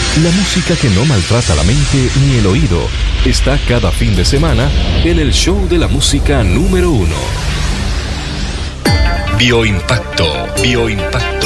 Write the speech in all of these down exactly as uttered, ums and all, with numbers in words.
La música que no maltrata la mente ni el oído está cada fin de semana en el show de la música número uno. Bioimpacto, Bioimpacto.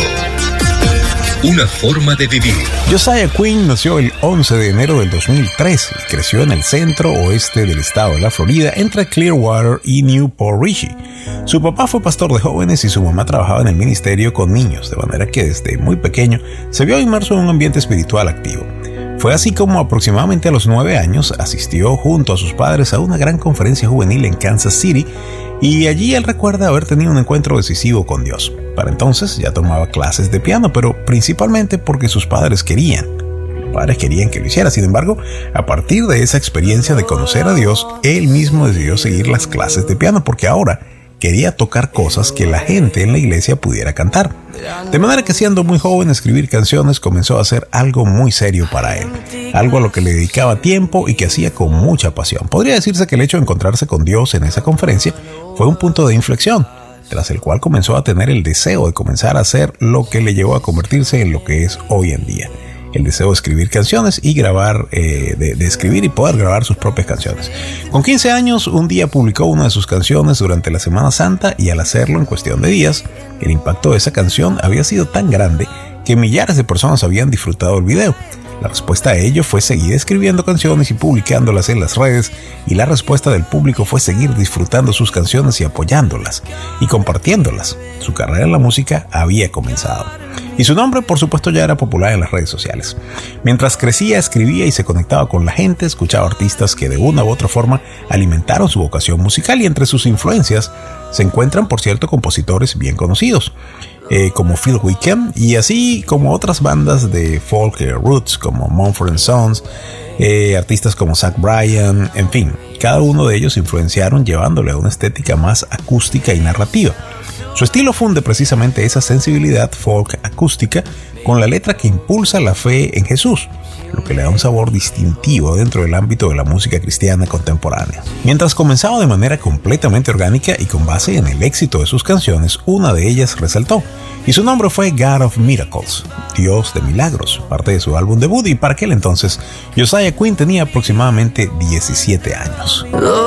Una forma de vivir. Josiah Quinn nació el once de enero del dos mil tres y creció en el centro oeste del estado de la Florida, entre Clearwater y Newport Richey. Su papá fue pastor de jóvenes y su mamá trabajaba en el ministerio con niños, de manera que desde muy pequeño se vio inmerso en un ambiente espiritual activo. Fue así como aproximadamente a los nueve años asistió junto a sus padres a una gran conferencia juvenil en Kansas City, y allí él recuerda haber tenido un encuentro decisivo con Dios. Para entonces ya tomaba clases de piano, pero principalmente porque sus padres querían. Los padres querían que lo hiciera. Sin embargo, a partir de esa experiencia de conocer a Dios, él mismo decidió seguir las clases de piano, porque ahora quería tocar cosas que la gente en la iglesia pudiera cantar. De manera que siendo muy joven, escribir canciones comenzó a ser algo muy serio para él, algo a lo que le dedicaba tiempo y que hacía con mucha pasión. Podría decirse que el hecho de encontrarse con Dios en esa conferencia fue un punto de inflexión, tras el cual comenzó a tener el deseo de comenzar a hacer lo que le llevó a convertirse en lo que es hoy en día. El deseo de escribir canciones y grabar, eh, de, de escribir y poder grabar sus propias canciones. Con quince años, un día publicó una de sus canciones durante la Semana Santa, y al hacerlo en cuestión de días, el impacto de esa canción había sido tan grande que millares de personas habían disfrutado el video. La respuesta a ello fue seguir escribiendo canciones y publicándolas en las redes, y la respuesta del público fue seguir disfrutando sus canciones y apoyándolas y compartiéndolas. Su carrera en la música había comenzado. Y su nombre, por supuesto, ya era popular en las redes sociales. Mientras crecía, escribía y se conectaba con la gente, escuchaba artistas que de una u otra forma alimentaron su vocación musical, y entre sus influencias se encuentran, por cierto, compositores bien conocidos, eh, como Phil Wickham, y así como otras bandas de folk eh, roots como Mumford and Sons, eh, artistas como Zach Bryan, en fin, cada uno de ellos influenciaron llevándole a una estética más acústica y narrativa. Su estilo funde precisamente esa sensibilidad folk acústica con la letra que impulsa la fe en Jesús, lo que le da un sabor distintivo dentro del ámbito de la música cristiana contemporánea. Mientras comenzaba de manera completamente orgánica y con base en el éxito de sus canciones, una de ellas resaltó, y su nombre fue God of Miracles, Dios de Milagros, parte de su álbum debut, y para aquel entonces Josiah Quinn tenía aproximadamente diecisiete años.